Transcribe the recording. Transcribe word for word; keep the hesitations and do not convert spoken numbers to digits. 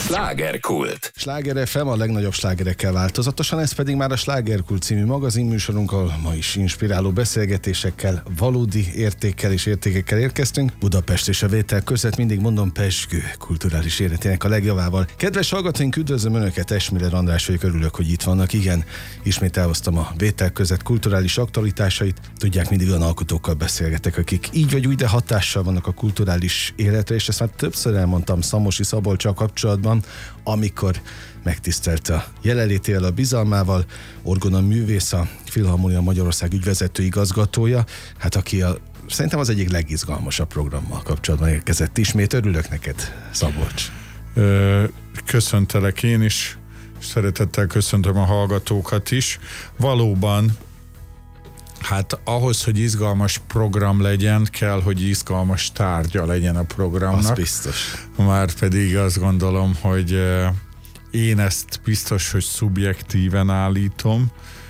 Slágerkult. Sláger ef em a legnagyobb slágerekkel változatosan, ez pedig már a Slágerkult című magazinműsorunk, ahol ma is inspiráló beszélgetésekkel, valódi értékkel és értékekkel érkeztünk. Budapest és a Vétel között, mindig mondom, pezsgő kulturális életének a legjavával. Kedves hallgatóink, üdvözlöm Önöket, Esmiller András vagyok, örülök, hogy itt vannak. Igen, ismét elhoztam a Vétel között kulturális aktualitásait. Tudják, mindig olyan alkotókkal beszélgetek, akik így vagy úgy, de hatással vannak a kulturális életre, és ezt már többször elmondtam Szamosi Szabolccsal kapcsolatban, amikor megtisztelte a jelenlétével, a bizalmával, Orgona művész, a Filharmonia Magyarország ügyvezető igazgatója, hát aki a, szerintem az egyik legizgalmasabb programmal kapcsolatban érkezett ismét. Örülök neked, Szabolcs. Köszöntelek én is, szeretettel köszöntöm a hallgatókat is. Valóban, hát ahhoz, hogy izgalmas program legyen, kell, hogy izgalmas tárgya legyen a programnak. Az biztos. Már pedig azt gondolom, hogy én ezt biztos, hogy szubjektíven állítom,